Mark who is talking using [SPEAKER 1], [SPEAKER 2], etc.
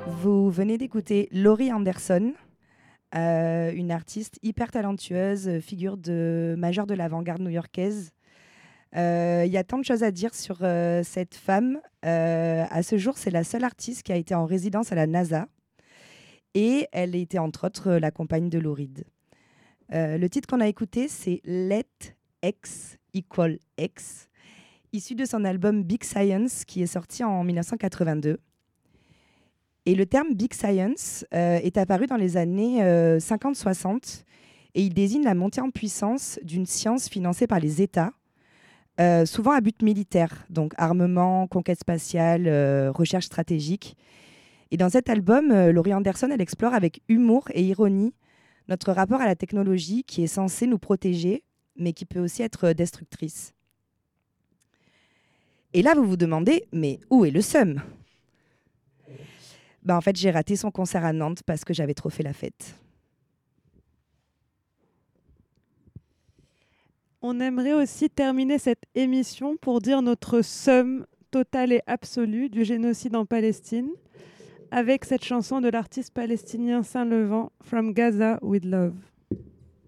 [SPEAKER 1] Vous venez d'écouter Laurie Anderson, une artiste hyper talentueuse, figure majeure de l'avant-garde new-yorkaise. Il y a tant de choses à dire sur cette femme. À ce jour, c'est la seule artiste qui a été en résidence à la NASA. Et elle était entre autres la compagne de Lou Reed. Le titre qu'on a écouté, c'est Let X Equal X, issu de son album Big Science, qui est sorti en 1982. Et le terme Big Science est apparu dans les années 50-60 et il désigne la montée en puissance d'une science financée par les États, souvent à but militaire, donc armement, conquête spatiale, recherche stratégique. Et dans cet album, Laurie Anderson, elle explore avec humour et ironie notre rapport à la technologie qui est censée nous protéger, mais qui peut aussi être destructrice. Et là, vous vous demandez, mais où est le seum ? En fait, j'ai raté son concert à Nantes parce que j'avais trop fait la fête.
[SPEAKER 2] On aimerait aussi terminer cette émission pour dire notre seum total et absolu du génocide en Palestine avec cette chanson de l'artiste palestinien Saint-Levant, From Gaza with Love.